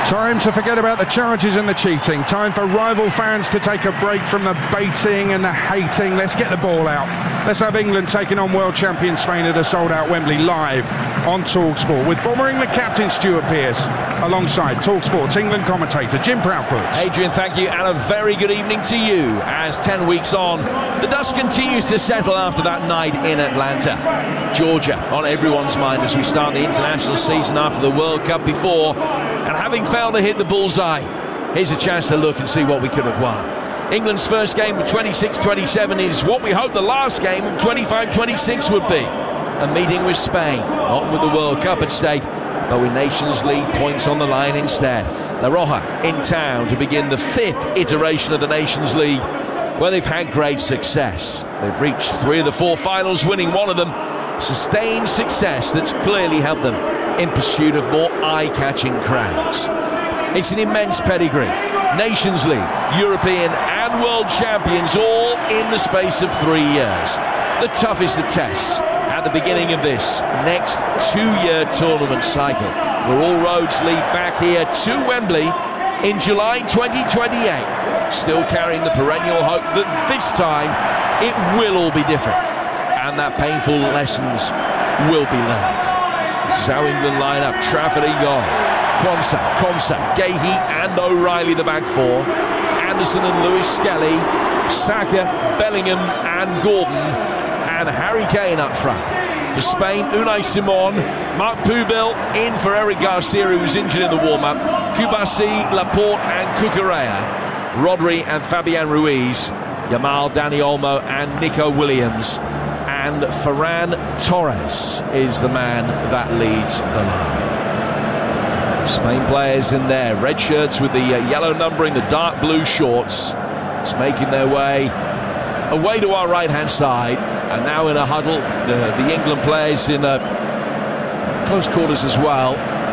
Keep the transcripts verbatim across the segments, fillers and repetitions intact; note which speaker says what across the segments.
Speaker 1: Time to forget about the charges and the cheating. Time for rival fans to take a break from the baiting and the hating. Let's get the ball out. Let's have England taking on world champion Spain at a sold-out Wembley live on TalkSport with Bombering the captain Stuart Pearce alongside TalkSport's England commentator Jim Proudfoot.
Speaker 2: Adrian, thank you, and a very good evening to you. As ten weeks on, the dust continues to settle after that night in Atlanta. Georgia on everyone's mind as we start the international season after the World Cup before. And having failed to hit the bullseye, here's a chance to look and see what we could have won. England's first game of twenty-six twenty-seven is what we hope the last game of twenty-five twenty-six would be. A meeting with Spain, not with the World Cup at stake, but with Nations League points on the line instead. La Roja in town to begin the fifth iteration of the Nations League, where they've had great success. They've reached three of the four finals, winning one of them. Sustained success that's clearly helped them in pursuit of more eye-catching crowds. It's an immense pedigree. Nations League, European and World Champions all in the space of three years. The toughest of tests at the beginning of this next two-year tournament cycle, where all roads lead back here to Wembley in July twenty twenty-eight, still carrying the perennial hope that this time it will all be different and that painful lessons will be learned. This is how England line up. Trafford in goal. Quansah, Konsa, Gahey and O'Reilly the back four. Anderson and Lewis Skelly, Saka, Bellingham and Gordon, and Harry Kane up front. For Spain, Unai Simon, Marc Pubil in for Eric Garcia, who was injured in the warm-up, Kubasi, Laporte and Cucurella, Rodri and Fabian Ruiz, Yamal, Dani Olmo and Nico Williams, and Ferran Torres is the man that leads the line. Spain players in there, red shirts with the uh, yellow numbering, the dark blue shorts. It's making their way away to our right-hand side, and now in a huddle, the, the England players in uh, close quarters as well,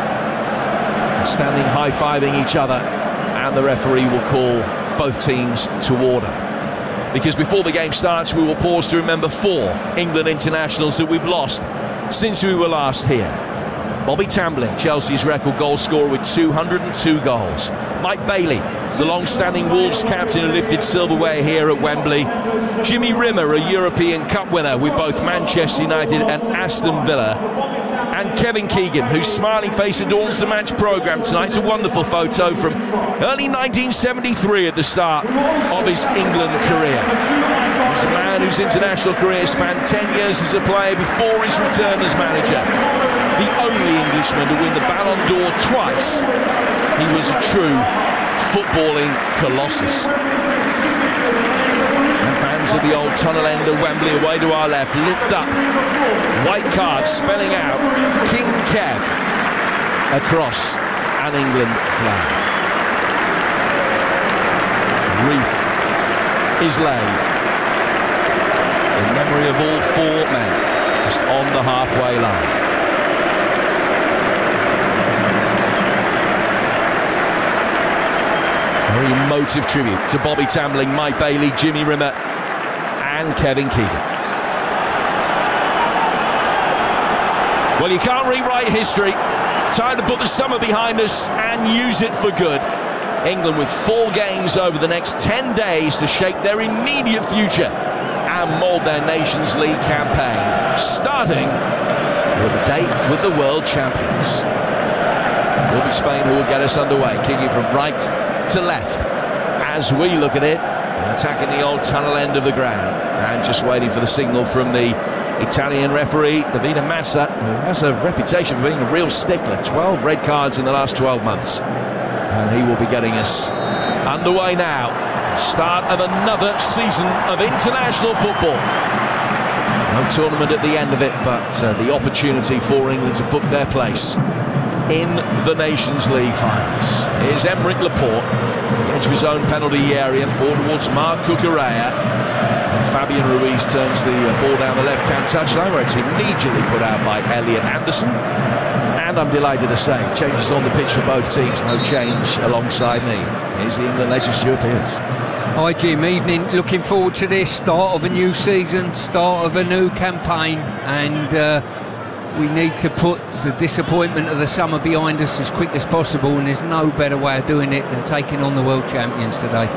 Speaker 2: standing high-fiving each other, and the referee will call both teams to order. Because before the game starts, we will pause to remember four England internationals that we've lost since we were last here. Bobby Tambling, Chelsea's record goal scorer with two hundred and two goals. Mike Bailey, the long-standing Wolves captain who lifted silverware here at Wembley. Jimmy Rimmer, a European Cup winner with both Manchester United and Aston Villa. And Kevin Keegan, whose smiling face adorns the match programme tonight. It's a wonderful photo from early nineteen seventy-three at the start of his England career. He's a man whose international career spanned ten years as a player before his return as manager. The only Englishman to win the Ballon d'Or twice. He was a true footballing colossus. And fans of the old tunnel end of Wembley away to our left lift up white cards spelling out King Kev across an England flag. Wreath is laid in memory of all four men just on the halfway line. Very emotive tribute to Bobby Tambling, Mike Bailey, Jimmy Rimmer and Kevin Keegan. Well, you can't rewrite history. Time to put the summer behind us and use it for good. England with four games over the next ten days to shape their immediate future and mould their Nations League campaign, starting with a date with the world champions. It will be Spain who will get us underway, kicking from right to left as we look at it, attacking the old tunnel end of the ground and just waiting for the signal from the Italian referee Davide Massa, who has a reputation for being a real stickler. Twelve red cards in the last twelve months, and he will be getting us underway now. Start of another season of international football. No tournament at the end of it, but uh, the opportunity for England to book their place in the Nations League finals. Here's Aymeric Laporte, the edge of his own penalty area, forward towards Marc Cucurella. And Fabian Ruiz turns the ball down the left-hand touchline, where it's immediately put out by Elliot Anderson. And I'm delighted to say, changes on the pitch for both teams, no change alongside me. Here's the England legend Stuart Pearce.
Speaker 3: Hi Jim, evening. Looking forward to this start of a new season, start of a new campaign, and uh, We need to put the disappointment of the summer behind us as quick as possible, and there's no better way of doing it than taking on the world champions today.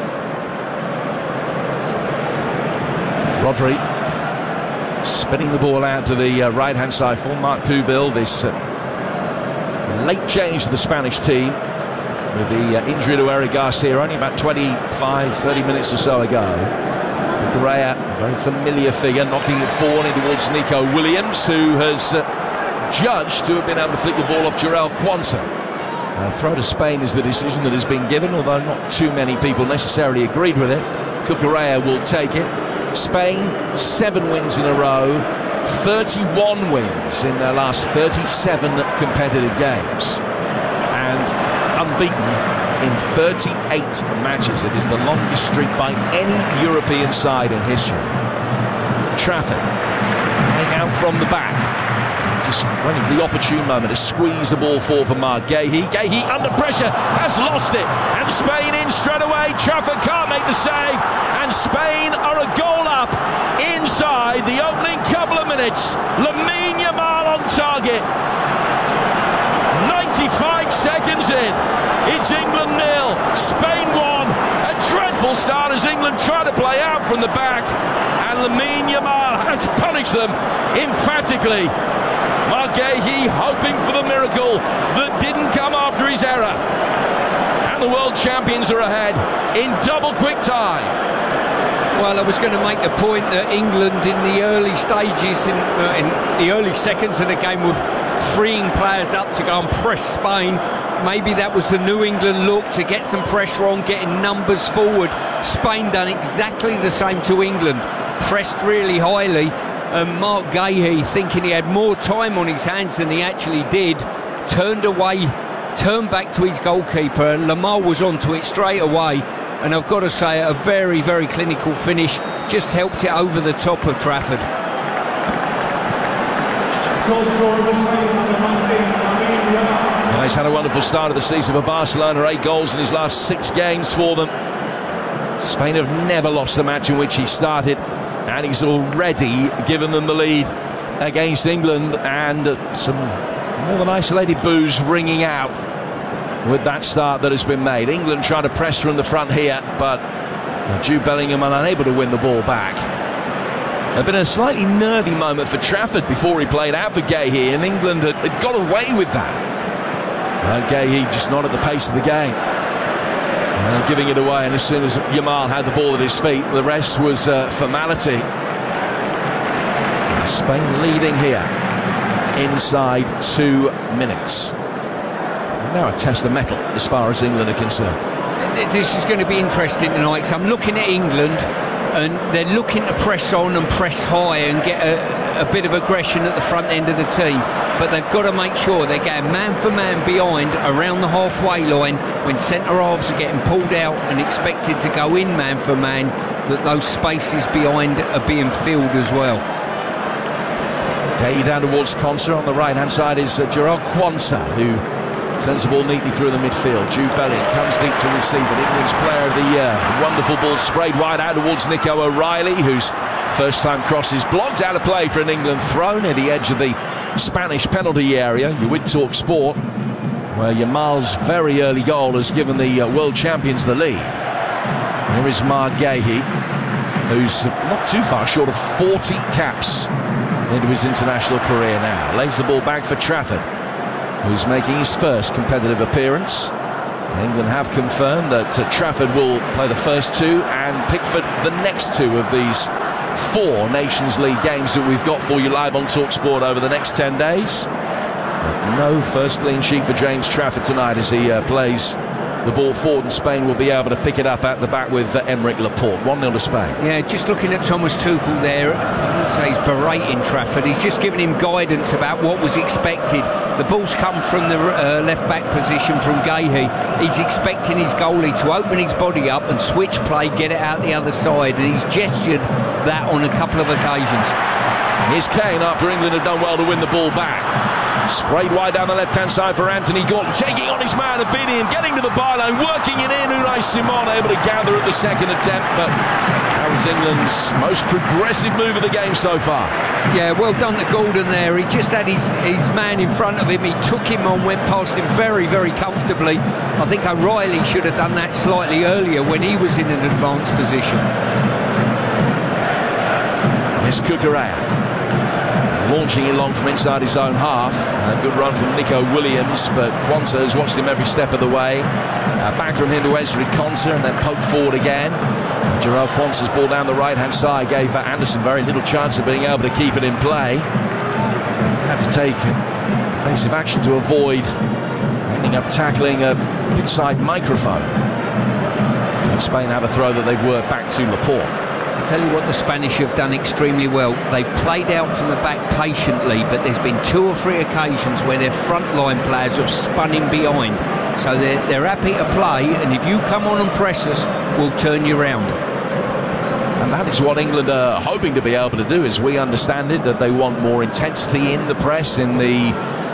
Speaker 2: Rodri spinning the ball out to the uh, right-hand side for Marc Pubil. This uh, late change to the Spanish team with the uh, injury to Eric Garcia only about twenty-five, thirty minutes or so ago. Correa, a very familiar figure, knocking it forward in towards Nico Williams, who has uh, judged to have been able to flick the ball off Jarell Quansah. Uh, throw to Spain is the decision that has been given, although not too many people necessarily agreed with it. Cucurella will take it. Spain, seven wins in a row, thirty-one wins in their last thirty-seven competitive games, and unbeaten in thirty-eight matches. It is the longest streak by any European side in history. Trafford playing out from the back, just waiting for the opportune moment to squeeze the ball forward for Marc Guéhi. Guéhi under pressure, has lost it, and Spain in straight away. Trafford can't make the save, and Spain are a goal up inside the opening couple of minutes. Lamine Yamal on target. ninety-five seconds in, it's England nil, Spain one. A dreadful start as England try to play out from the back, and Lamine Yamal has punished them emphatically. Marc Guéhi hoping for the miracle that didn't come after his error, and the world champions are ahead in double quick time.
Speaker 3: Well, I was going to make the point that England in the early stages, in, uh, in the early seconds of the game, were freeing players up to go and press Spain. Maybe that was the New England look, to get some pressure on, getting numbers forward. Spain done exactly the same to England, pressed really highly. And Marc Guéhi, thinking he had more time on his hands than he actually did, turned away, turned back to his goalkeeper. Lamar was onto it straight away, and I've got to say, a very, very clinical finish, just helped it over the top of Trafford.
Speaker 2: Well, he's had a wonderful start of the season for Barcelona, eight goals in his last six games for them. Spain have never lost the match in which he started, and he's already given them the lead against England, and uh, some more than isolated boos ringing out with that start that has been made. England trying to press from the front here, but uh, Jude Bellingham unable to win the ball back. There'd been a slightly nervy moment for Trafford before he played out for Guéhi, and England had, had got away with that. And Guéhi just not at the pace of the game, and giving it away, and as soon as Yamal had the ball at his feet, the rest was uh, formality. And Spain leading here inside two minutes. Now a test of mettle as far as England are concerned.
Speaker 3: This is going to be interesting tonight, because I'm looking at England, and they're looking to press on and press high and get a, a bit of aggression at the front end of the team, but they've got to make sure they're getting man for man behind around the halfway line when centre halves are getting pulled out and expected to go in man for man, that those spaces behind are being filled as well.
Speaker 2: Okay, down towards Quansah. On the right hand side is uh, Jarell Quansah, who sends the ball neatly through the midfield. Jude Bellingham comes deep to receive it. England's player of the year. Wonderful ball sprayed wide out towards Nico O'Reilly, whose first time cross is blocked out of play for an England throw near the edge of the Spanish penalty area. You would talk sport, where Yamal's very early goal has given the uh, world champions the lead. Here is Marc Guéhi, who's not too far short of forty caps into his international career now. Lays the ball back for Trafford, who's making his first competitive appearance. England have confirmed that uh, Trafford will play the first two and Pickford the next two of these four Nations League games that we've got for you live on TalkSport over the next ten days. But no first clean sheet for James Trafford tonight as he uh, plays the ball forward, and Spain will be able to pick it up at the back with uh, Aymeric Laporte. one nil to Spain.
Speaker 3: Yeah, just looking at Thomas Tuchel there, I wouldn't say he's berating Trafford, he's just giving him guidance about what was expected. The ball's come from the uh, left-back position from Guéhi. He's expecting his goalie to open his body up and switch play, get it out the other side, and he's gestured that on a couple of occasions.
Speaker 2: Here's Kane after England have done well to win the ball back. Sprayed wide down the left-hand side for Anthony Gordon, taking on his man Abinian, getting to the byline, working it in. Unai Simon able to gather at the second attempt, but that was England's most progressive move of the game so far.
Speaker 3: Yeah, well done to Gordon there. He just had his, his man in front of him. He took him on, went past him very, very comfortably. I think O'Reilly should have done that slightly earlier when he was in an advanced position.
Speaker 2: Here's Cucurella, launching it long from inside his own half. A good run from Nico Williams, but Quansah has watched him every step of the way. Uh, back from him to Ezri Quansah, and then poked forward again. Uh, Jarell Quansah's ball down the right-hand side gave uh, Anderson very little chance of being able to keep it in play. Had to take evasive action to avoid ending up tackling a pitch-side microphone. And Spain have a throw that they've worked back to Laporte.
Speaker 3: I tell you what, the Spanish have done extremely well. They've played out from the back patiently, but there's been two or three occasions where their front line players have spun in behind. So they're, they're happy to play, and if you come on and press us, we'll turn you round.
Speaker 2: And that is what England are hoping to be able to do, as we understand it, that they want more intensity in the press in the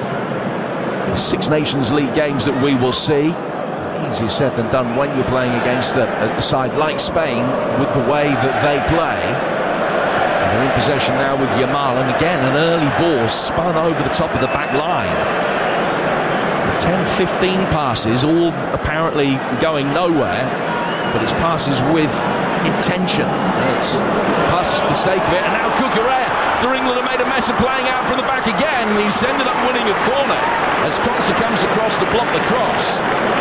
Speaker 2: Six Nations League games that we will see. Easier said than done when you're playing against a, a side like Spain with the way that they play. And they're in possession now with Yamal, and again an early ball spun over the top of the back line. So ten fifteen passes, all apparently going nowhere, but it's passes with intention. It's passes for the sake of it, and now Cucurella for England have made a mess of playing out from the back again. He's ended up winning a corner as Quansah comes across to block the cross.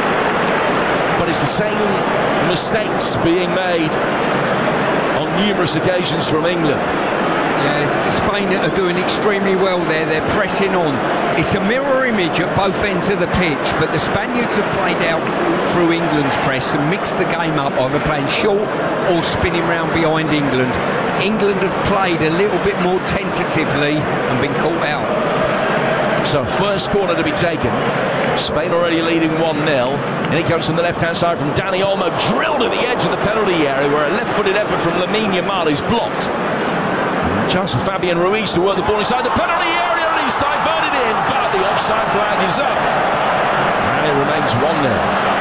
Speaker 2: But it's the same mistakes being made on numerous occasions from England.
Speaker 3: Yeah, Spain are doing extremely well there. They're pressing on. It's a mirror image at both ends of the pitch, but the Spaniards have played out through, through England's press and mixed the game up, either playing short or spinning round behind England. England have played a little bit more tentatively and been caught out.
Speaker 2: So first corner to be taken. Spain already leading one nil. And he comes from the left-hand side from Dani Olmo, drilled at the edge of the penalty area where a left-footed effort from Lamine Yamal is blocked. And chance for Fabian Ruiz to work the ball inside the penalty area, and he's diverted in, but the offside flag is up. And it remains one nil.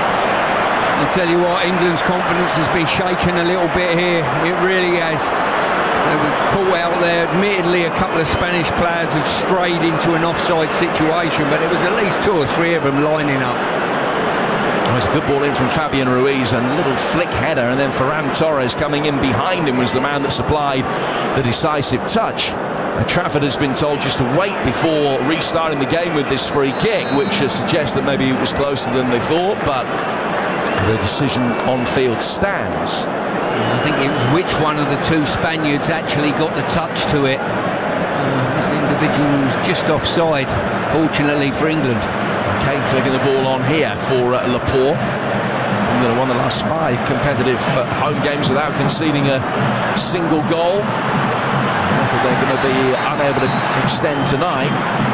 Speaker 3: I tell you what, England's confidence has been shaken a little bit here. It really has. They were caught out there. Admittedly, a couple of Spanish players had strayed into an offside situation, but there was at least two or three of them lining up.
Speaker 2: It was a good ball in from Fabian Ruiz, and a little flick header, and then Ferran Torres coming in behind him was the man that supplied the decisive touch. And Trafford has been told just to wait before restarting the game with this free kick, which suggests that maybe it was closer than they thought, but the decision on field stands.
Speaker 3: I think it was which one of the two Spaniards actually got the touch to it. Uh, this individual was just offside, fortunately for England.
Speaker 2: Kane flicking the ball on here for uh, Laporte. England have won the last five competitive uh, home games without conceding a single goal. They're going to be unable to extend tonight.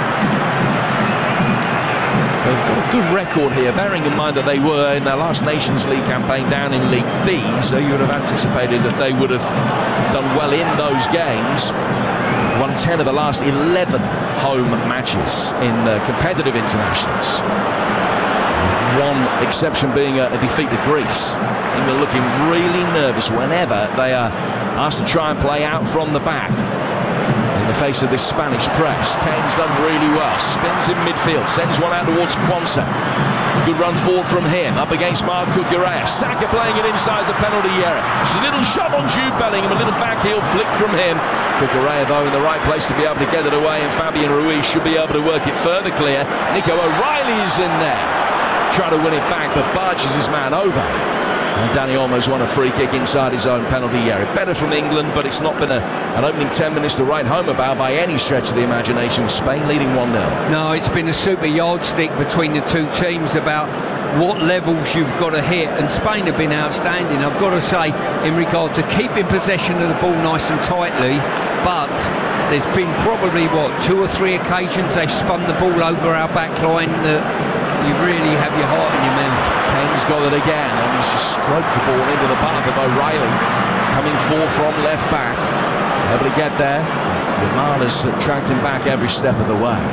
Speaker 2: They've got a good record here, bearing in mind that they were in their last Nations League campaign down in League B, so you would have anticipated that they would have done well in those games. Won ten of the last eleven home matches in uh, competitive internationals. One exception being a, a defeat to Greece. England looking really nervous whenever they are asked to try and play out from the back in the face of this Spanish press. Kane's done really well, spins in midfield, sends one out towards Quansah. Good run forward from him, up against Marc Cucurella. Saka playing it inside the penalty area. It's a little shot on Jude Bellingham, a little backheel flick from him. Cucurella, though, in the right place to be able to get it away, and Fabian Ruiz should be able to work it further clear. Nico O'Reilly is in there, trying to win it back, but barges his man over. And Dani Olmo's won a free kick inside his own penalty area. Better from England, but it's not been a, an opening ten minutes to write home about by any stretch of the imagination, with Spain leading one nil.
Speaker 3: No, it's been a super yardstick between the two teams about what levels you've got to hit, and Spain have been outstanding, I've got to say, in regard to keeping possession of the ball nice and tightly, but there's been probably, what, two or three occasions they've spun the ball over our back line that you really have your heart in your mouth.
Speaker 2: Kane's got it again, and he's just stroked the ball into the path of O'Reilly, coming forward from left back, able to get there. Yamal has tracked him back every step of the way.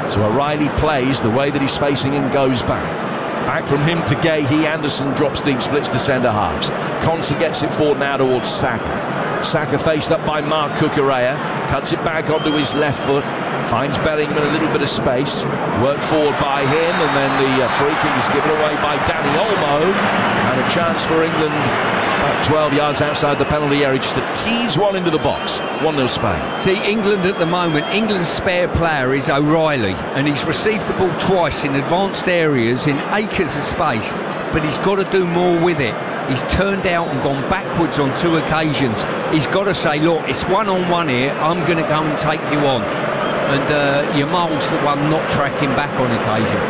Speaker 2: So O'Reilly plays the way that he's facing and goes back. Back from him to Gahey. Anderson drops deep, splits the centre halves. Konsa gets it forward now towards Saka. Saka faced up by Mark Cucurella. Cuts it back onto his left foot. Finds Bellingham in a little bit of space. Worked forward by him, and then the uh, free kick is given away by Dani Olmo. And a chance for England about twelve yards outside the penalty area just to tease one into the box. one nil Spain.
Speaker 3: See, England at the moment, England's spare player is O'Reilly, and he's received the ball twice in advanced areas in acres of space, but he's got to do more with it. He's turned out and gone backwards on two occasions. He's got to say, look, it's one-on-one here, I'm going to go and take you on. And uh, Yamal's the one not tracking back on occasion.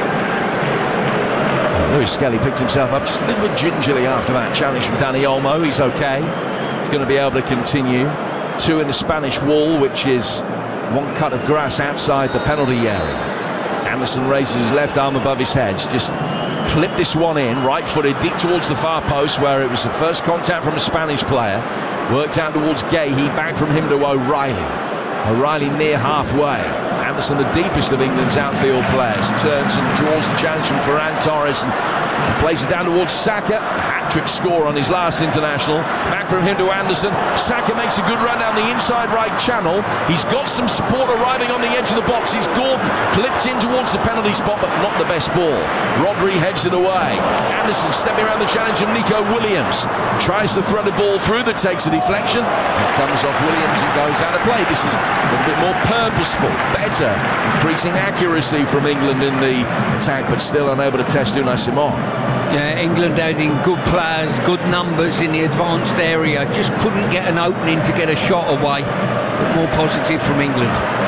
Speaker 2: Lewis Skelly picked himself up just a little bit gingerly after that challenge from Dani Olmo. He's okay. He's going to be able to continue. Two in the Spanish wall, which is one cut of grass outside the penalty area. Anderson raises his left arm above his head. Just clipped this one in, right-footed, deep towards the far post, where it was the first contact from a Spanish player. Worked out towards Gahey, back from him to O'Reilly. O'Reilly near halfway. Anderson, the deepest of England's outfield players, turns and draws the challenge from Ferran Torres and plays it down towards Saka. Hat-trick score on his last international. Back from him to Anderson. Saka makes a good run down the inside right channel. He's got some support arriving on the edge of the box. He's Gordon clipped in towards the penalty spot, but not the best ball. Rodri heads it away. Anderson stepping around the challenge of Nico Williams. Tries to thread a ball through that takes a deflection. It comes off Williams and goes out of play. This is a little bit more purposeful, better, increasing accuracy from England in the attack, but still unable to test Unai Simon.
Speaker 3: Yeah, England adding good players, good numbers in the advanced area, just couldn't get an opening to get a shot away. But more positive from England.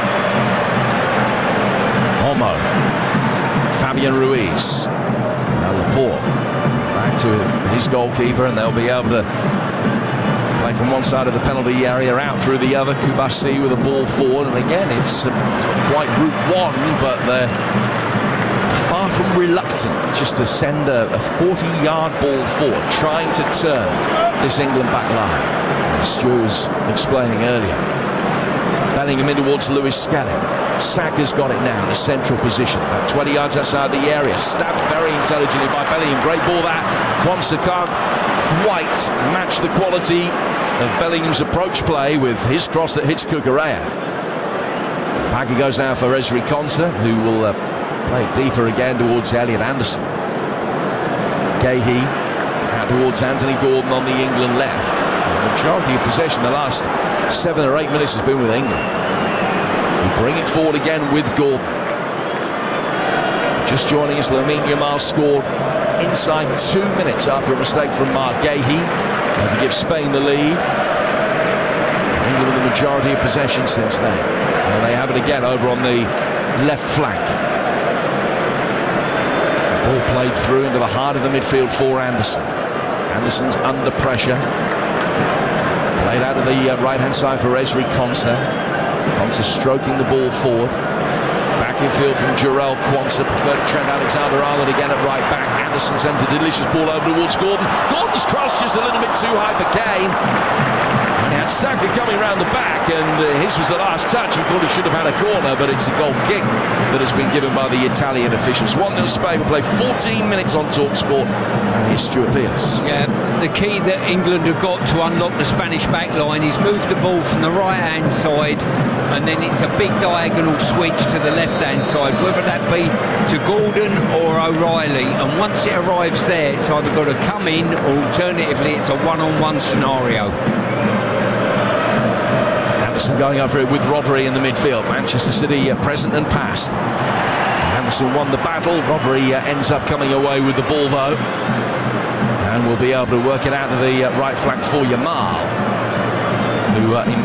Speaker 2: Olmo, Fabian Ruiz, now Laporte back to his goalkeeper, and they'll be able to play from one side of the penalty area out through the other. Kubasi with a ball forward, and again it's uh, quite route one, but they're far from reluctant just to send a forty yard ball forward, trying to turn this England back line, as Stu was explaining earlier. Bellingham in towards Lewis Skelly. Saka's got it now in a central position, about twenty yards outside the area, stabbed very intelligently by Bellingham. Great ball that. Quansah can't quite match the quality of Bellingham's approach play with his cross that hits Cucurella. Back he goes now for Ezri Konsa, who will uh, play it deeper again towards Elliot Anderson. Gahey out towards Anthony Gordon on the England left. The majority of possession the last seven or eight minutes has been with England. We bring it forward again with Gordon. Just joining us, Lamine Yamal scored inside two minutes after a mistake from Mark Gahey uh, to give Spain the lead. England with the majority of possession since then. And they have it again over on the left flank. The ball played through into the heart of the midfield for Anderson. Anderson's under pressure. Played out of the uh, right-hand side for Ezri Konsa. Konsa stroking the ball forward. Back in field from Jarell Quansah. Preferred Trent Alexander-Arnold again at right back. Anderson sends a delicious ball over towards Gordon. Gordon's cross just a little bit too high for Kane. Now Saka coming round the back, and uh, his was the last touch. He thought he should have had a corner, but it's a goal kick that has been given by the Italian officials. one nil Spain will play fourteen minutes on TalkSport, and here's Stuart Pearce.
Speaker 3: Yeah, the key that England have got to unlock the Spanish back line is move the ball from the right-hand side, and then it's a big diagonal switch to the left-hand side, whether that be to Gordon or O'Reilly, and once it arrives there, it's either got to come in, or alternatively it's a one-on-one scenario.
Speaker 2: Anderson going over it with Rodri in the midfield. Manchester City uh, present and past. Anderson won the battle. Rodri uh, ends up coming away with the ball though, and will be able to work it out to the uh, right flank for Yamal, who uh,